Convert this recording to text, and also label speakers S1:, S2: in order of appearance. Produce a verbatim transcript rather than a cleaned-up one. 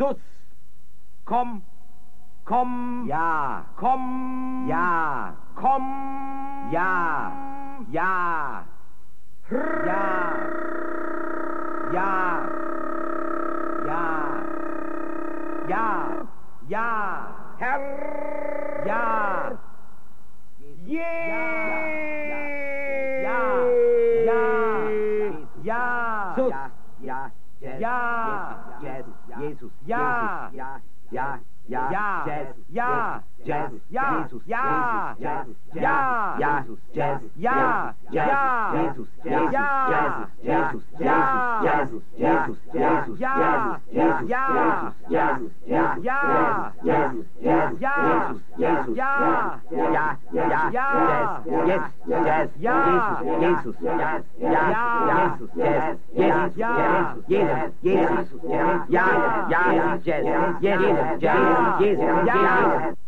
S1: Schuss. Komm, komm,
S2: Ja,
S1: komm,
S2: ja,
S1: komm,
S2: ja, ja, ja, ja, ja, ja, ja,
S1: Herr,
S2: ja,
S1: je,
S2: ja, ja, ja,
S1: Schuss.
S2: ja,
S3: Jazz,
S2: ja,
S3: Jazz, Jesus,
S2: ja,
S3: ja, ja, ja,
S2: ja,
S3: Jazz,
S2: ja,
S3: Jazz,
S2: ja,
S3: Jesus,
S2: ja,
S3: Jazz,
S2: ja,
S3: ja, Jazz,
S2: ja, ja,
S3: Jesus,
S2: ja,
S3: Jesus,
S2: ja,
S3: Jesus, Jesus, Jesus,
S2: ja,
S3: Jesus,
S2: ja,
S3: Jesus, ja,
S2: ja,
S3: Jesus, Jesus,
S2: ja,
S3: Jesus,
S2: ja,
S3: ja, ja,
S2: ja,
S3: Jazz, Jazz,
S2: ja,
S3: Jesus, Jazz, ja,
S2: ja,
S3: Jesus, Jazz, Jesus,
S2: ja,
S3: Jesus, Jesus, ja, ja, Jazz, Jesus, Jesus,
S2: ja,
S3: Jesus,
S2: ja.
S3: Jesus.